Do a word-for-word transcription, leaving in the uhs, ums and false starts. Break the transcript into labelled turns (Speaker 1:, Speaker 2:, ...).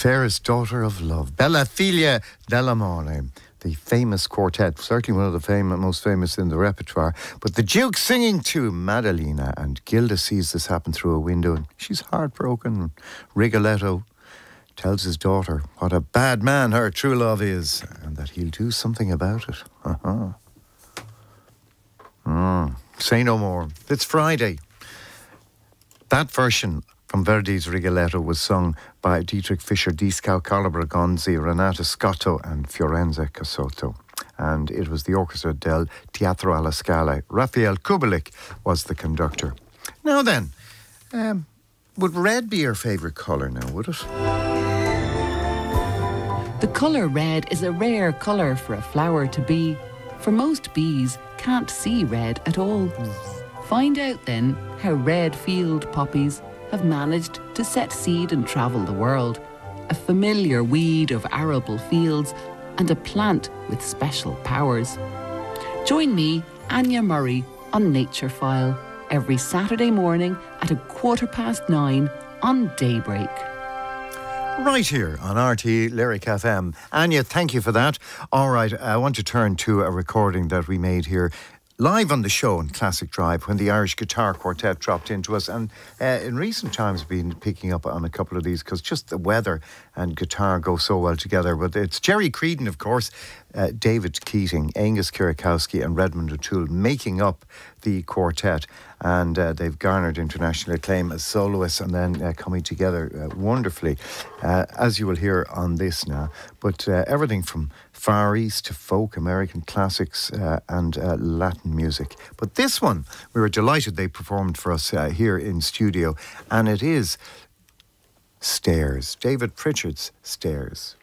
Speaker 1: Fairest Daughter of Love, Bella Figlia dell'Amore, the famous quartet, certainly one of the fam- most famous in the repertoire. But the Duke singing to Madalena, and Gilda sees this happen through a window, and she's heartbroken. Rigoletto tells his daughter what a bad man her true love is, and that he'll do something about it. Uh-huh. Mm. Say no more. It's Friday. That version from Verdi's Rigoletto was sung by Dietrich Fischer, Dieskau, Carlo Bragonzi, Renata Scotto and Fiorenzo Casotto. And it was the Orchestra del Teatro alla Scala. Raphael Kubelik was the conductor. Now then, um, would red be your favourite colour now, would it?
Speaker 2: The colour red is a rare colour for a flower to be. For most bees can't see red at all. Find out then how red field poppies have managed to set seed and travel the world, a familiar weed of arable fields and a plant with special powers. Join me, Anya Murray, on Nature File every Saturday morning at a quarter past nine on Daybreak.
Speaker 1: Right here on R T Lyric F M. Anya, thank you for that. All right, I want to turn to a recording that we made here live on the show in Classic Drive when the Irish Guitar Quartet dropped into us. And uh, in recent times, we've been picking up on a couple of these because just the weather and guitar go so well together. But it's Jerry Creedon, of course, uh, David Keating, Angus Kirakowski and Redmond O'Toole making up the quartet. And uh, they've garnered international acclaim as soloists and then uh, coming together uh, wonderfully, uh, as you will hear on this now. But uh, everything from Far East to folk, American classics uh, and uh, Latin music. But this one, we were delighted they performed for us uh, here in studio. And it is Stairs, David Pritchard's Stairs.